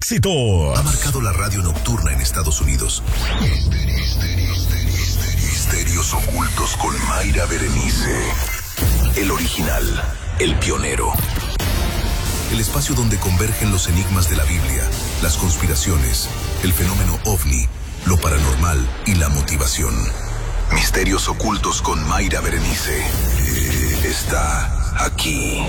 éxitos. Ha marcado la radio nocturna en Estados Unidos. Misterios ocultos con Mayra Berenice. El original, el pionero. El espacio donde convergen los enigmas de la Biblia, las conspiraciones, el fenómeno OVNI, lo paranormal y la motivación. Misterios ocultos con Mayra Berenice. Está aquí.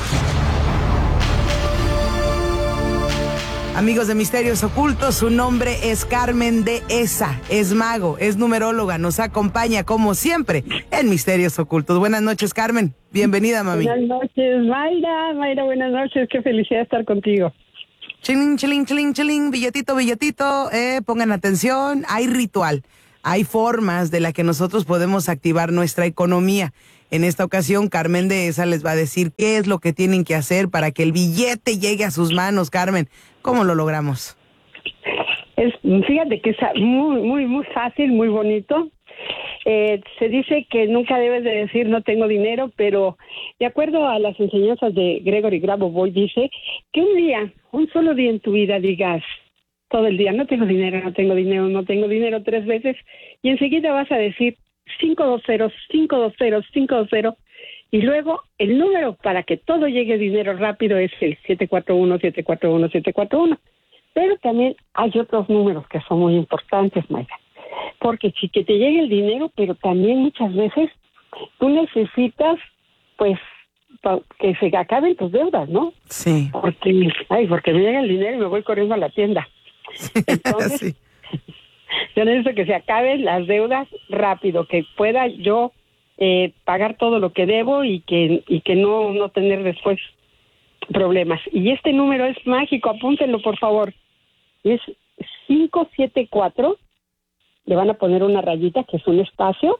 Amigos de Misterios Ocultos, su nombre es Carmen de Esa, es mago, es numeróloga, nos acompaña como siempre en Misterios Ocultos. Buenas noches, Carmen, bienvenida, mami. Buenas noches, Mayra, buenas noches, qué felicidad estar contigo. Chiling, chiling, chiling, chiling, billetito, pongan atención, hay ritual, hay formas de las que nosotros podemos activar nuestra economía. En esta ocasión, Carmen de Esa les va a decir qué es lo que tienen que hacer para que el billete llegue a sus manos. Carmen, ¿cómo lo logramos? Fíjate que es muy fácil, muy bonito. Se dice que nunca debes de decir no tengo dinero, pero de acuerdo a las enseñanzas de Gregory Grabovoi, dice que un solo día en tu vida digas todo el día, no tengo dinero, 3 veces, y enseguida vas a decir 520, 520, 520, y luego el número para que todo llegue dinero rápido es el 741, 741, 741. Pero también hay otros números que son muy importantes, Mayra, porque sí que te llegue el dinero, pero también muchas veces tú necesitas, pues, que se acaben tus deudas, ¿no? Sí. Porque me llega el dinero y me voy corriendo a la tienda. Entonces, sí. Yo necesito que se acaben las deudas rápido, que pueda yo pagar todo lo que debo y que no tener después problemas. Y este número es mágico, apúntenlo por favor. Es 574, le van a poner una rayita que es un espacio,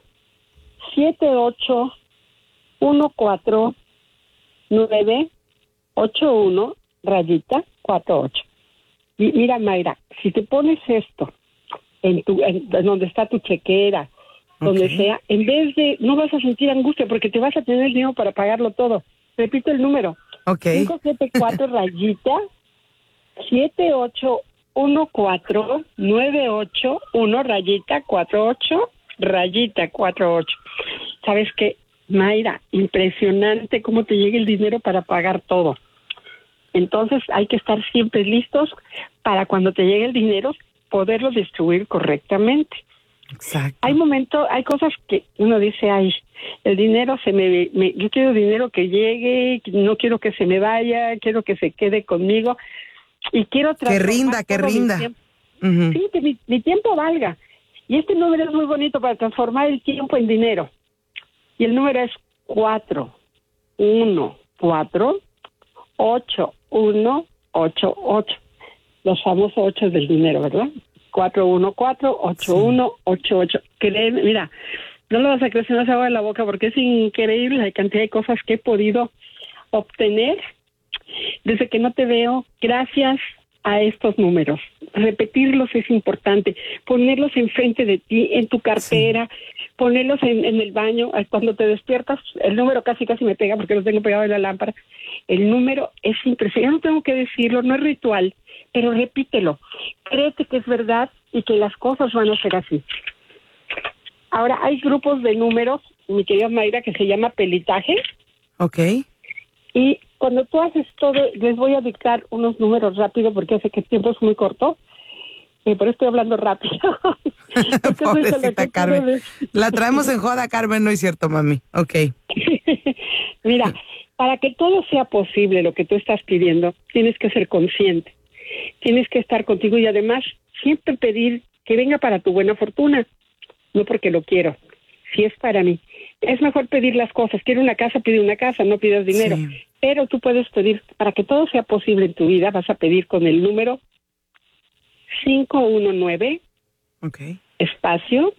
7814981 rayita 48. Y mira, Mayra, si te pones esto en donde está tu chequera, donde sea, en vez de, no vas a sentir angustia porque te vas a tener dinero para pagarlo todo. Repito el número. 574 rayita 7814981 rayita 48 rayita 48. ¿Sabes qué, Mayra? Impresionante cómo te llega el dinero para pagar todo. Entonces hay que estar siempre listos para cuando te llegue el dinero poderlo distribuir correctamente. Exacto. Hay cosas que uno dice, el dinero yo quiero dinero que llegue, no quiero que se me vaya, quiero que se quede conmigo y quiero transformar que rinda. Uh-huh. Sí, que mi tiempo valga. Y este número es muy bonito para transformar el tiempo en dinero. Y el número es 414-8188. Los famosos 8 del dinero, ¿verdad? 414-8188. Créeme, mira, no lo vas a creer si no se agua de la boca porque es increíble la cantidad de cosas que he podido obtener desde que no te veo, gracias a estos números. Repetirlos es importante, ponerlos enfrente de ti, en tu cartera, ponerlos en el baño, cuando te despiertas, el número casi me pega porque lo tengo pegado en la lámpara. El número es impresionante, yo no tengo que decirlo, no es ritual, pero repítelo, créete que es verdad y que las cosas van a ser así. Ahora, hay grupos de números, mi querida Mayra, que se llama pelitaje. Ok. Y cuando tú haces todo, les voy a dictar unos números rápido porque sé que el tiempo es muy corto. Por eso estoy hablando rápido. Pobrecita Carmen. La traemos en joda, Carmen, no es cierto, mami. Ok. Mira, para que todo sea posible lo que tú estás pidiendo, tienes que ser consciente. Tienes que estar contigo y además siempre pedir que venga para tu buena fortuna. No porque lo quiero, si es para mí. Es mejor pedir las cosas. Quiero una casa, pide una casa, no pidas dinero. Sí. Pero tú puedes pedir, para que todo sea posible en tu vida, vas a pedir con el número 519, espacio,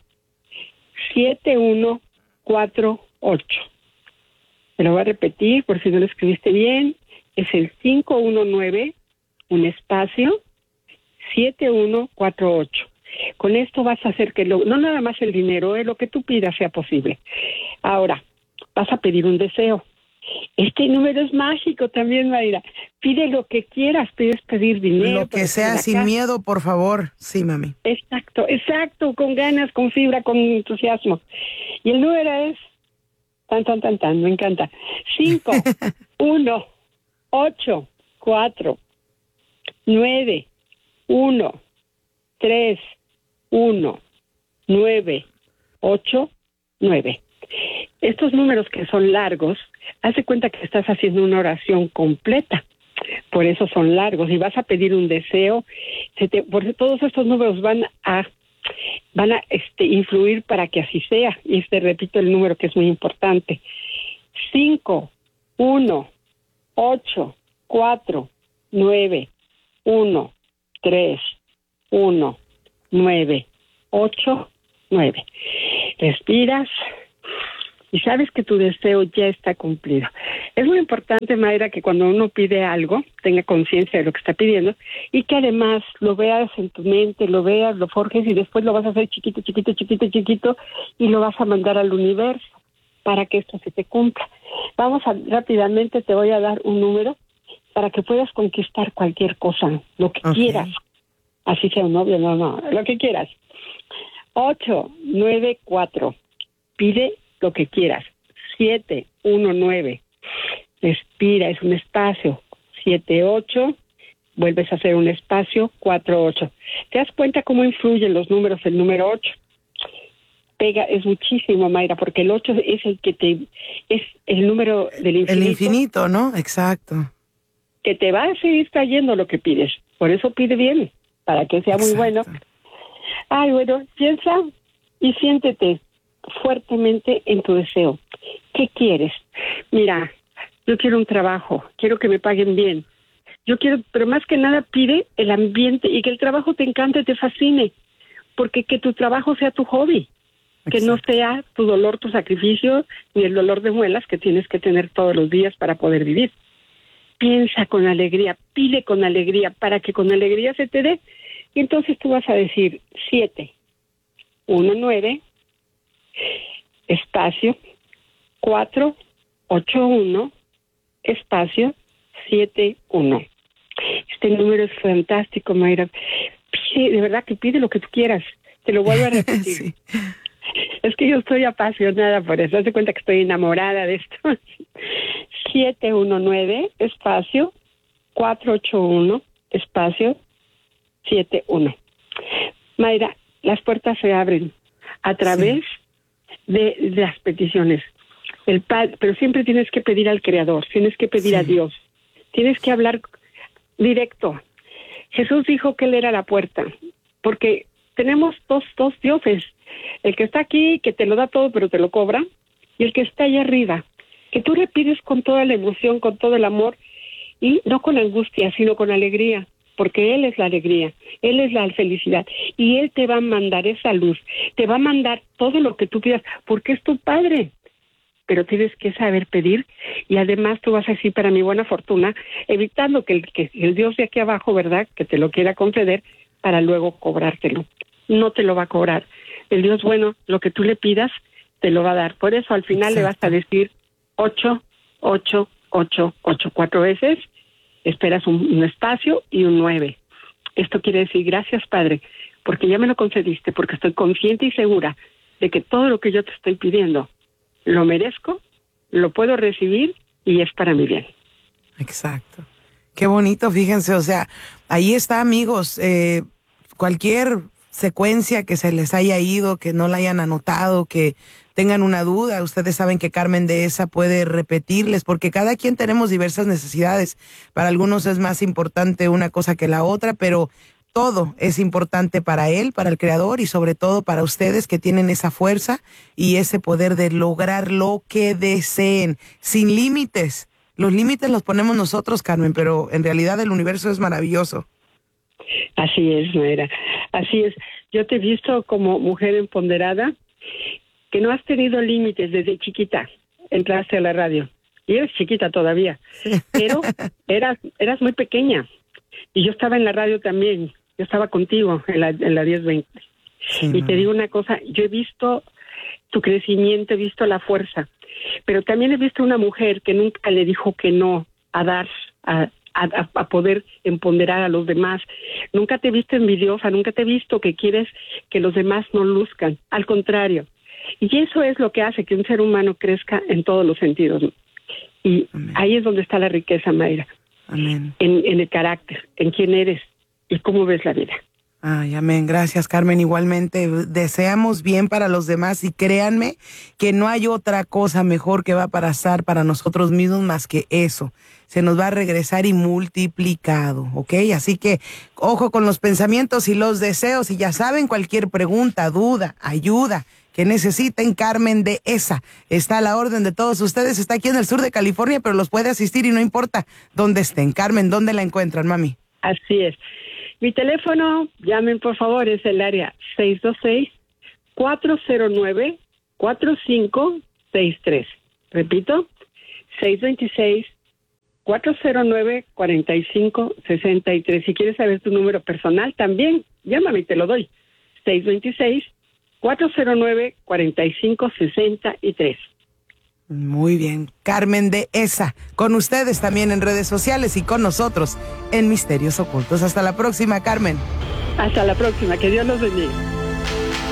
7148. Me lo voy a repetir por si no lo escribiste bien. Es el 519, un espacio, 7148. Con esto vas a hacer que no nada más el dinero, lo que tú pidas sea posible. Ahora, vas a pedir un deseo. Este número es mágico también, Mayra. Pide lo que quieras, puedes pedir dinero. Lo que sea, sin miedo, por favor. Sí, mami. Exacto, con ganas, con fibra, con entusiasmo. Y el número es, tan, me encanta. 5, 1, 8, 4, 9, 1, 3, 1, 9, 8, 9. Estos números que son largos, haz de cuenta que estás haciendo una oración completa. Por eso son largos. Y vas a pedir un deseo. Porque todos estos números van a influir para que así sea. Y repito el número que es muy importante. 5, 1, 8, 4, 9, 1, 3, 1, 9, 8, 9. Respiras y sabes que tu deseo ya está cumplido. Es muy importante, Mayra, que cuando uno pide algo, tenga conciencia de lo que está pidiendo y que además lo veas en tu mente, lo veas, lo forjes y después lo vas a hacer chiquito y lo vas a mandar al universo para que esto se te cumpla. Rápidamente te voy a dar un número para que puedas conquistar cualquier cosa, lo que quieras. Así sea un novio, no, lo que quieras. 8, 9, 4. Pide lo que quieras. 7, 1, 9. Respira, es un espacio. 7, 8. Vuelves a hacer un espacio. 4, 8. ¿Te das cuenta cómo influyen los números? El número 8 pega, es muchísimo, Mayra, porque el 8 es es el número del infinito. El infinito, ¿no? Exacto. Que te va a seguir trayendo lo que pides. Por eso pide bien, para que sea muy bueno. Bueno, piensa y siéntete fuertemente en tu deseo. ¿Qué quieres? Mira, yo quiero un trabajo, quiero que me paguen bien. Pero más que nada pide el ambiente y que el trabajo te encante, te fascine, porque que tu trabajo sea tu hobby, que no sea tu dolor, tu sacrificio, ni el dolor de muelas que tienes que tener todos los días para poder vivir. Piensa con alegría, pide con alegría, para que con alegría se te dé. Y entonces tú vas a decir 7, 1, 9, espacio, 4, 8, 1, espacio, 7, 1. Este número es fantástico, Mayra. Pide, de verdad que pide lo que tú quieras. Te lo vuelvo a repetir. Sí. Es que yo estoy apasionada por eso. Haz de cuenta que estoy enamorada de esto. 7, 1, 9, espacio, 4, 8, 1, espacio, 7, 1. Mayra, las puertas se abren a través de las peticiones. Pero siempre tienes que pedir al Creador, tienes que pedir a Dios, tienes que hablar directo. Jesús dijo que Él era la puerta, porque tenemos dos dioses, el que está aquí, que te lo da todo, pero te lo cobra, y el que está allá arriba, que tú le pides con toda la emoción, con todo el amor, y no con angustia, sino con alegría, porque Él es la alegría, Él es la felicidad, y Él te va a mandar esa luz, te va a mandar todo lo que tú pidas, porque es tu Padre. Pero tienes que saber pedir, y además tú vas a decir, para mi buena fortuna, evitando que el Dios de aquí abajo, ¿verdad?, que te lo quiera conceder, para luego cobrártelo. No te lo va a cobrar. El Dios bueno, lo que tú le pidas, te lo va a dar. Por eso al final le vas a decir 8, 8, 8, 8, 4 veces, esperas un espacio y un 9. Esto quiere decir, gracias, Padre, porque ya me lo concediste, porque estoy consciente y segura de que todo lo que yo te estoy pidiendo, lo merezco, lo puedo recibir y es para mi bien. Exacto. Qué bonito, fíjense, o sea, ahí está, amigos, cualquier secuencia que se les haya ido, que no la hayan anotado, que tengan una duda, ustedes saben que Carmen Dehesa puede repetirles, porque cada quien tenemos diversas necesidades. Para algunos es más importante una cosa que la otra, pero todo es importante para él, para el Creador y sobre todo para ustedes que tienen esa fuerza y ese poder de lograr lo que deseen, sin límites. Los límites los ponemos nosotros, Carmen, pero en realidad el universo es maravilloso. Así es, Mayra, así es. Yo te he visto como mujer empoderada, que no has tenido límites desde chiquita. Entraste a la radio y eres chiquita todavía, pero eras muy pequeña. Y yo estaba en la radio también, yo estaba contigo en la 1020. Sí, y te digo una cosa, yo he visto tu crecimiento, he visto la fuerza, pero también he visto una mujer que nunca le dijo que no a dar, a poder empoderar a los demás. Nunca te he visto envidiosa, nunca te he visto que quieres que los demás no luzcan. Al contrario. Y eso es lo que hace que un ser humano crezca en todos los sentidos. Y amén. Ahí es donde está la riqueza, Mayra. Amén. En el carácter, en quién eres y cómo ves la vida. Ay, amén. Gracias, Carmen. Igualmente, deseamos bien para los demás y créanme que no hay otra cosa mejor que va a pasar para nosotros mismos más que eso. Se nos va a regresar y multiplicado, ¿ok? Así que, ojo con los pensamientos y los deseos. Y ya saben, cualquier pregunta, duda, ayuda que necesiten, Carmen de ESA está a la orden de todos ustedes. Está aquí en el sur de California, pero los puede asistir y no importa dónde estén. Carmen, ¿dónde la encuentran, mami? Así es. Mi teléfono, llamen por favor, es el área 626-409-4563. Repito, 626-409-4563. Si quieres saber tu número personal, también llámame y te lo doy. 626-409-4563. Muy bien. Carmen de ESA, con ustedes también en redes sociales y con nosotros en Misterios Ocultos. Hasta la próxima, Carmen. Hasta la próxima. Que Dios los bendiga.